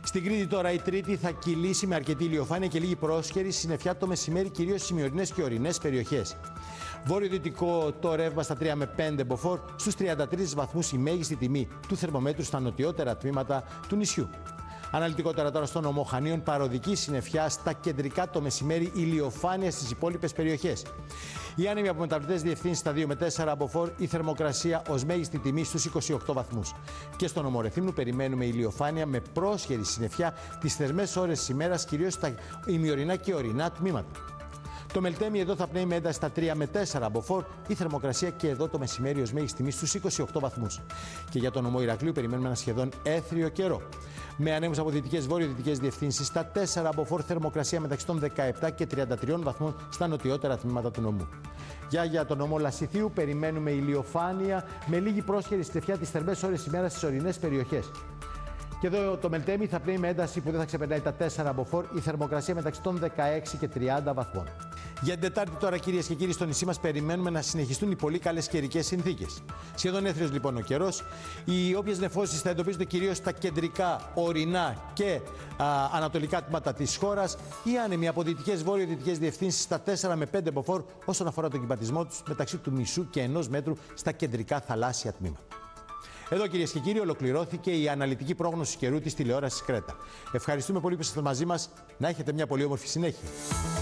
Στην Κρήτη τώρα η Τρίτη θα κυλήσει με αρκετή ηλιοφάνεια και λίγη πρόσχερη συννεφιά το μεσημέρι, κυρίως στις ημιορεινές και ορεινές περιοχές. Βορειοδυτικό το ρεύμα στα 3 με 5 μποφόρ, στους 33 βαθμούς η μέγιστη τιμή του θερμομέτρου στα νοτιότερα τμήματα του νησιού. Αναλυτικότερα τώρα στον νομό Χανίων, παροδική συννεφιά στα κεντρικά το μεσημέρι, ηλιοφάνεια στις υπόλοιπες περιοχές. Οι άνεμοι από μεταβλητές διευθύνσεις στα 2 με 4 μποφόρ, η θερμοκρασία ως μέγιστη τιμή στους 28 βαθμούς. Και στον νομό Ρεθύμνου περιμένουμε ηλιοφάνεια με πρόσχερη συννεφιά τις θερμές ώρες της ημέρας, κυρίως στα ημιορεινά και ορεινά τμήματα. Το Μελτέμι εδώ θα πνέει με ένταση στα 3 με 4 μποφόρ, η θερμοκρασία και εδώ το μεσημέρι ως μέγιστη τιμή στους 28 βαθμούς. Και για τον νομό Ηρακλείου περιμένουμε ένα σχεδόν έθριο καιρό. Με ανέμους από δυτικές βορειοδυτικές διευθύνσεις στα 4 μποφόρ, θερμοκρασία μεταξύ των 17 και 33 βαθμών στα νοτιότερα τμήματα του νομού. Για τον νομό Λασιθίου περιμένουμε ηλιοφάνεια με λίγη πρόσχερη συννεφιά τις θερμές ώρες ημέρας στις ορεινές περιοχές. Και εδώ το Μελτέμι θα πνέει με ένταση που δεν θα ξεπερνάει τα 4 μποφόρ, η θερμοκρασία μεταξύ των 16 και 30 βαθμών. Για την Τετάρτη τώρα, κυρίες και κύριοι, στο νησί μας περιμένουμε να συνεχιστούν οι πολύ καλές καιρικές συνθήκες. Σχεδόν έθριος λοιπόν ο καιρός. Οι όποιες νεφώσεις θα εντοπίζονται κυρίως στα κεντρικά, ορεινά και ανατολικά τμήματα της χώρας. Οι άνεμοι από δυτικές βορειοδυτικές διευθύνσεις στα 4 με 5 μποφόρ όσον αφορά τον κυματισμό τους μεταξύ του μισού και 1 μέτρου στα κεντρικά θαλάσσια τμήματα. Εδώ, κυρίες και κύριοι, ολοκληρώθηκε η αναλυτική πρόγνωση καιρού της τηλεόρασης Κρέτα. Ευχαριστούμε πολύ που ήσασταν μαζί μας. Να έχετε μια πολύ όμορφη συνέχεια.